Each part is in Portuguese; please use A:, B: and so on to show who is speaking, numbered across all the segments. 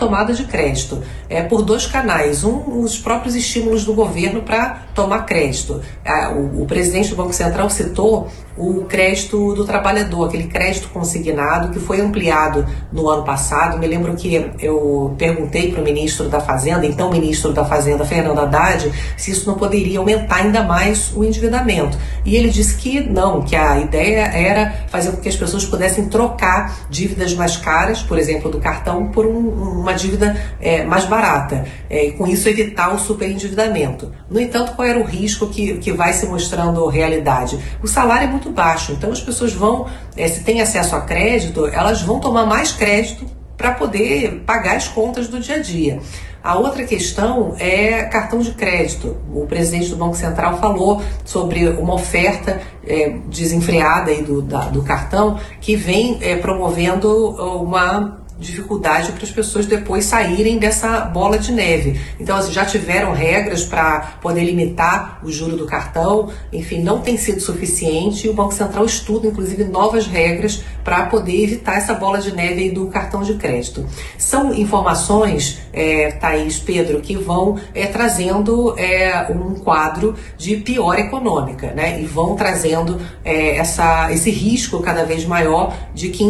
A: tomada de crédito por dois canais. Os próprios estímulos do governo para tomar crédito. O presidente do Banco Central citou o crédito do trabalhador, aquele crédito consignado que foi ampliado no ano passado. Me lembro que eu perguntei para o ministro da Fazenda, então ministro da Fazenda, Fernando Haddad, se isso não poderia aumentar ainda mais o endividamento. E ele disse que não, que a ideia era fazer com que as pessoas pudessem trocar dívidas mais caras, por exemplo, do cartão, por uma dívida mais barata, e com isso evitar o superendividamento. No entanto, qual era o risco que vai se mostrando realidade? O salário é muito baixo, então as pessoas vão, se têm acesso a crédito, elas vão tomar mais crédito para poder pagar as contas do dia a dia. A outra questão é cartão de crédito. O presidente do Banco Central falou sobre uma oferta desenfreada aí do cartão que vem promovendo uma dificuldade para as pessoas depois saírem dessa bola de neve. Então, já tiveram regras para poder limitar o juro do cartão, enfim, não tem sido suficiente, e o Banco Central estuda, inclusive, novas regras para poder evitar essa bola de neve aí do cartão de crédito. São informações, Thaís, Pedro, que vão trazendo um quadro de pior econômica, né? E vão trazendo esse risco cada vez maior de que em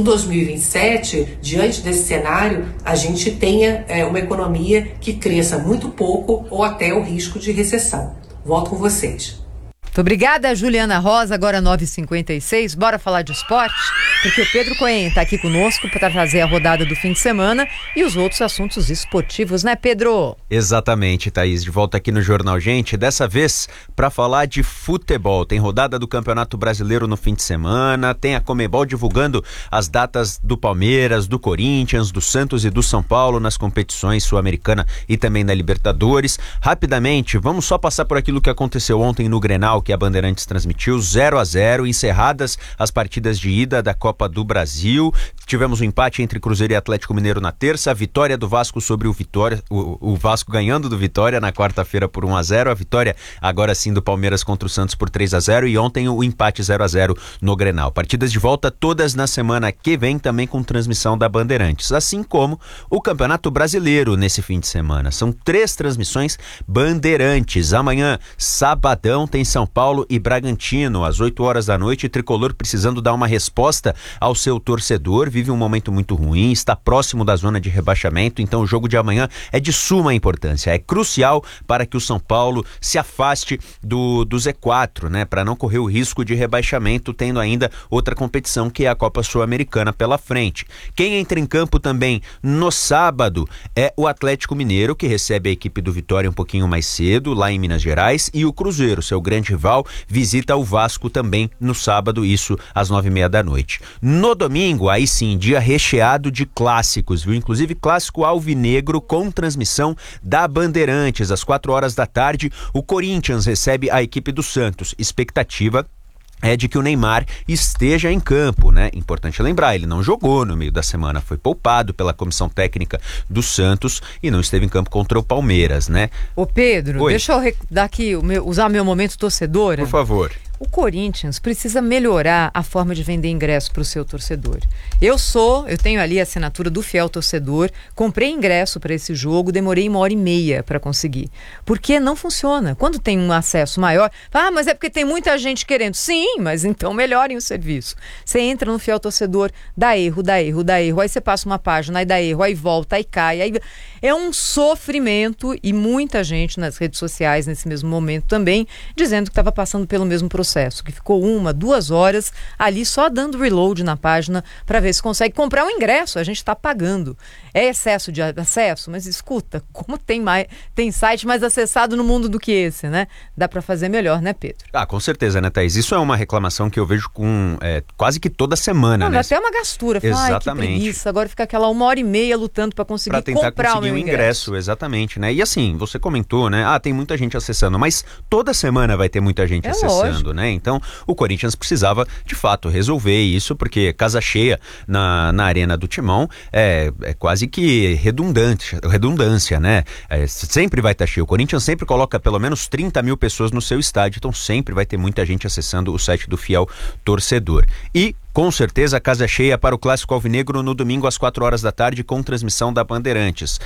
A: 2027, diante desse cenário, a gente tenha uma economia que cresça muito pouco ou até o risco de recessão. Volto com vocês.
B: Muito obrigada, Juliana Rosa, agora 9h56. Bora falar de esporte? Porque o Pedro Cohen está aqui conosco para trazer a rodada do fim de semana e os outros assuntos esportivos, né, Pedro?
C: Exatamente, Thaís. De volta aqui no Jornal Gente, dessa vez para falar de futebol. Tem rodada do Campeonato Brasileiro no fim de semana, tem a Conmebol divulgando as datas do Palmeiras, do Corinthians, do Santos e do São Paulo nas competições Sul-Americana e também na Libertadores. Rapidamente, vamos só passar por aquilo que aconteceu ontem no Grenal, que a Bandeirantes transmitiu, 0-0, encerradas as partidas de ida da Copa do Brasil. Tivemos um empate entre Cruzeiro e Atlético Mineiro na terça, a vitória do Vasco sobre o Vitória, o Vasco ganhando do Vitória na quarta-feira por 1-0, a vitória agora sim do Palmeiras contra o Santos por 3-0 e ontem o empate 0-0 no Grenal. Partidas de volta todas na semana que vem, também com transmissão da Bandeirantes, assim como o Campeonato Brasileiro nesse fim de semana. São 3 transmissões Bandeirantes. Amanhã, sabadão, tem São Paulo e Bragantino, às 8 horas da noite, Tricolor precisando dar uma resposta ao seu torcedor, vive um momento muito ruim, está próximo da zona de rebaixamento, então o jogo de amanhã é de suma importância, é crucial para que o São Paulo se afaste do Z4, né, para não correr o risco de rebaixamento, tendo ainda outra competição que é a Copa Sul-Americana pela frente. Quem entra em campo também no sábado é o Atlético Mineiro, que recebe a equipe do Vitória um pouquinho mais cedo, lá em Minas Gerais, e o Cruzeiro, seu grande rival, visita o Vasco também no sábado, isso às 9h30 da noite. No domingo, aí sim, dia recheado de clássicos, viu? Inclusive clássico alvinegro com transmissão da Bandeirantes. Às 4 horas da tarde, o Corinthians recebe a equipe do Santos. Expectativa é de que o Neymar esteja em campo, né? Importante lembrar, ele não jogou no meio da semana, foi poupado pela comissão técnica do Santos e não esteve em campo contra o Palmeiras, né?
B: Ô Pedro,
C: Oi.
B: Deixa eu dar aqui, usar meu momento torcedora.
C: Por favor.
B: O Corinthians precisa melhorar a forma de vender ingresso para o seu torcedor. Eu tenho ali a assinatura do fiel torcedor, comprei ingresso para esse jogo, demorei 1h30 para conseguir. Porque não funciona. Quando tem um acesso maior, mas é porque tem muita gente querendo. Sim, mas então melhorem o serviço. Você entra no fiel torcedor, dá erro, aí você passa uma página, aí dá erro, aí volta, aí cai, aí... É um sofrimento e muita gente nas redes sociais nesse mesmo momento também dizendo que estava passando pelo mesmo processo, que ficou 1-2 horas ali só dando reload na página para ver se consegue comprar um ingresso. A gente está pagando. É excesso de acesso? Mas escuta, como tem site mais acessado no mundo do que esse, né? Dá para fazer melhor, né, Pedro?
C: Com certeza, né, Thaís? Isso é uma reclamação que eu vejo com quase que toda semana, né?
B: Até uma gastura.
C: Exatamente.
B: Que preguiça. Agora fica aquela 1h30 lutando para conseguir comprar o
C: ingresso, exatamente, né? E assim, você comentou, né? Tem muita gente acessando, mas toda semana vai ter muita gente acessando, lógico, né? Então, o Corinthians precisava, de fato, resolver isso, porque casa cheia na Arena do Timão é quase que redundância, né? Sempre vai estar cheio. O Corinthians sempre coloca pelo menos 30 mil pessoas no seu estádio, então sempre vai ter muita gente acessando o site do fiel torcedor. E com certeza, casa cheia para o Clássico Alvinegro no domingo às 4 horas da tarde com transmissão da Bandeirantes.